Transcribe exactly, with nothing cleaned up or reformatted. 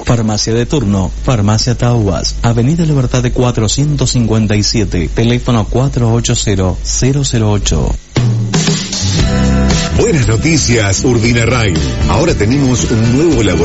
Farmacia de turno, Farmacia Tauas, Avenida Libertad de cuatrocientos cincuenta y siete, teléfono cuatro ocho cero, cero cero ocho. Buenas noticias, Urdina Rail. Ahora tenemos un nuevo laboratorio